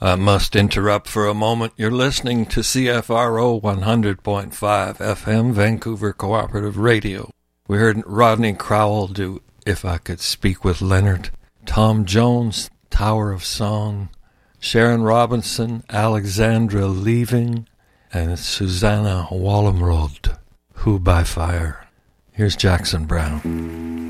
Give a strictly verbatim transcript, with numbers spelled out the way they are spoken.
I must interrupt for a moment. You're listening to C F R O one hundred point five F M, Vancouver Cooperative Radio. We heard Rodney Crowell do If I Could Speak with Leonard, Tom Jones, Tower of Song, Sharon Robinson, Alexandra Leaving, and Susanna Wallenrod, Who by Fire. Here's Jackson Browne.